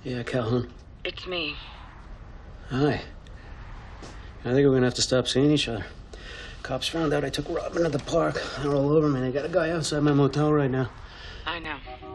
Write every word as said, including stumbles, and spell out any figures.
Yeah, Calhoun. It's me. Hi. I think we're gonna have to stop seeing each other. Cops found out I took Robin to the park. They're all over me. They got a guy outside my motel right now. I know.